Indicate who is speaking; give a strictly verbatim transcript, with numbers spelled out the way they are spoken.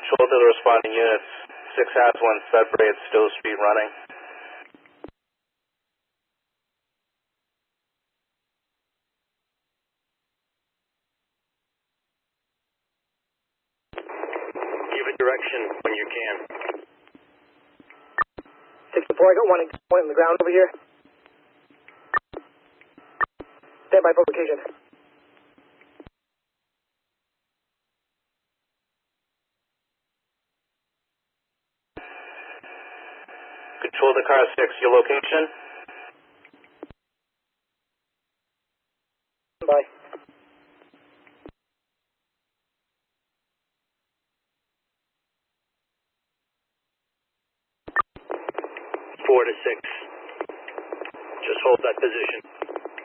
Speaker 1: Control to the responding units. six has one Sudbury at Stowe Street running.
Speaker 2: Give a direction when you can.
Speaker 3: six to four, I got one, one on the ground over here. Stand by for location.
Speaker 1: Control to car six, your location?
Speaker 3: Bye.
Speaker 2: Four to six. Just hold that position.